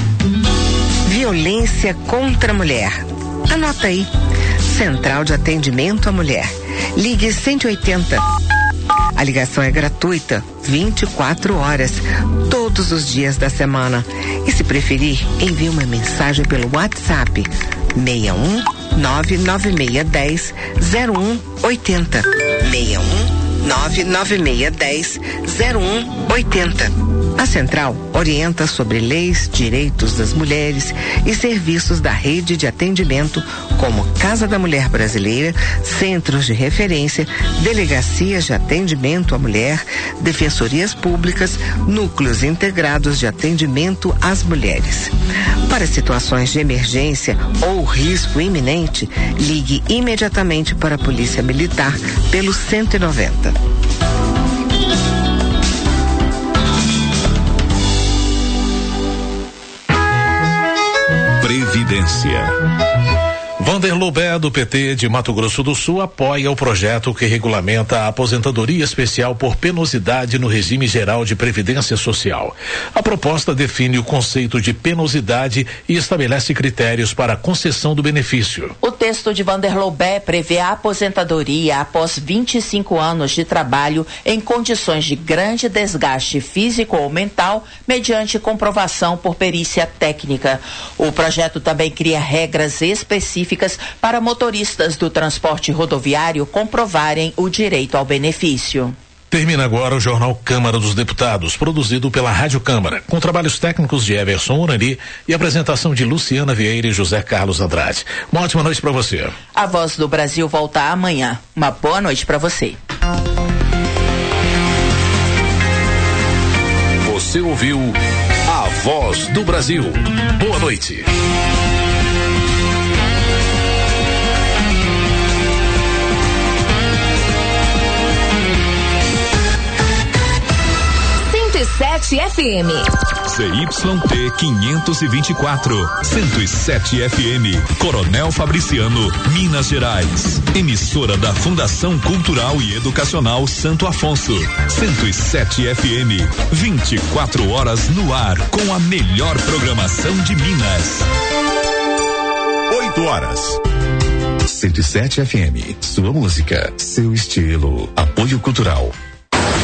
Violência contra a mulher. Anota aí. Central de Atendimento à Mulher. Ligue cento e oitenta. A ligação é gratuita, vinte e quatro horas, todos os dias da semana. E se preferir, envie uma mensagem pelo WhatsApp seis um nove nove seis um zero um oito zero. seis um nove nove seis um zero um oito zero. A Central orienta sobre leis, direitos das mulheres e serviços da rede de atendimento, como Casa da Mulher Brasileira, centros de referência, delegacias de atendimento à mulher, defensorias públicas, núcleos integrados de atendimento às mulheres. Para situações de emergência ou risco iminente, ligue imediatamente para a Polícia Militar pelo cento e noventa. Previdência. Vanderlô Bé, do P T de Mato Grosso do Sul, apoia o projeto que regulamenta a aposentadoria especial por penosidade no regime geral de previdência social. A proposta define o conceito de penosidade e estabelece critérios para a concessão do benefício. O texto de Vanderlô Bé prevê a aposentadoria após vinte e cinco anos de trabalho em condições de grande desgaste físico ou mental, mediante comprovação por perícia técnica. O projeto também cria regras específicas para motoristas do transporte rodoviário comprovarem o direito ao benefício. Termina agora o Jornal Câmara dos Deputados, produzido pela Rádio Câmara, com trabalhos técnicos de Everson Urani e apresentação de Luciana Vieira e José Carlos Andrade. Uma ótima noite para você. A Voz do Brasil volta amanhã. Uma boa noite para você. Você ouviu A Voz do Brasil. Boa noite. sete F M. C Y T quinhentos e vinte e quatro, cento e sete F M, Coronel Fabriciano, Minas Gerais. Emissora da Fundação Cultural e Educacional Santo Afonso. cento e sete F M, vinte e quatro horas no ar, com a melhor programação de Minas. oito horas. cento e sete F M, sua música, seu estilo. Apoio Cultural. Agora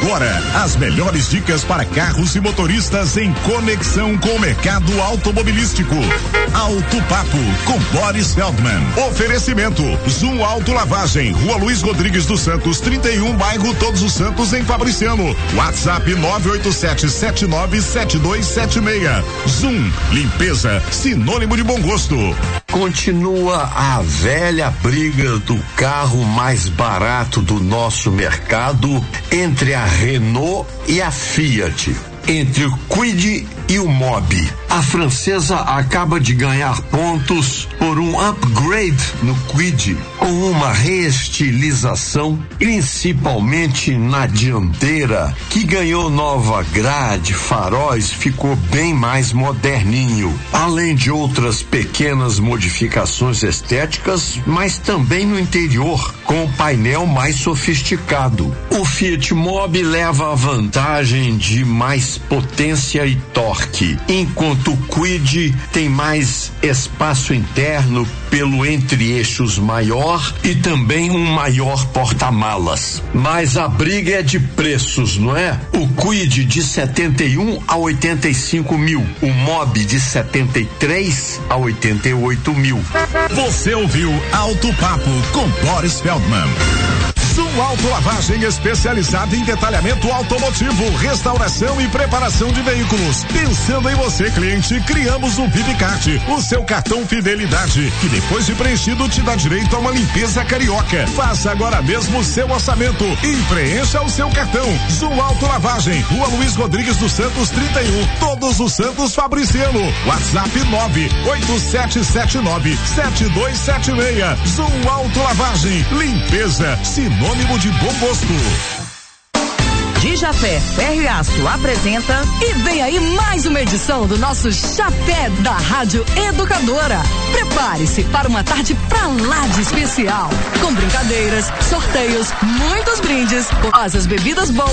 Agora, as melhores dicas para carros e motoristas em conexão com o mercado automobilístico. Auto Papo com Boris Feldman. Oferecimento Zoom Auto Lavagem, Rua Luiz Rodrigues dos Santos, trinta e um, bairro Todos os Santos, em Fabriciano. WhatsApp nove oito sete sete nove sete dois sete seis. Zoom, limpeza, sinônimo de bom gosto. Continua a velha briga do carro mais barato do nosso mercado entre a Renault e a Fiat, entre o Kwid e o Mobi. A francesa acaba de ganhar pontos por um upgrade no Kwid, com uma reestilização, principalmente na dianteira, que ganhou nova grade, faróis, ficou bem mais moderninho, além de outras pequenas modificações estéticas, mas também no interior, com o painel mais sofisticado. O Fiat Mobi leva a vantagem de mais potência e torque, enquanto o Kwid tem mais espaço interno pelo entre-eixos maior e também um maior porta-malas. Mas a briga é de preços, não é? O Kwid de setenta e um a oitenta e cinco mil, o Mobi de setenta e três a oitenta e oito mil. Você ouviu Auto Papo com Boris Feldman. Zoom Auto Lavagem especializada em detalhamento automotivo, restauração e preparação de veículos. Pensando em você, cliente, criamos o VIPCART, o seu cartão fidelidade, que depois de preenchido te dá direito a uma limpeza carioca. Faça agora mesmo o seu orçamento e preencha o seu cartão. Zoom Auto Lavagem, Rua Luiz Rodrigues dos Santos, trinta e um, Todos os Santos, Fabriciano. WhatsApp nove oito sete sete nove sete dois sete seis. Zoom Auto Lavagem, limpeza, sinônimo de bom gosto. Dijafé Ferro e Aço apresenta e vem aí mais uma edição do nosso Chapé da Rádio Educadora. Prepare-se para uma tarde pra lá de especial, com brincadeiras, sorteios, muitos brindes, com as bebidas boas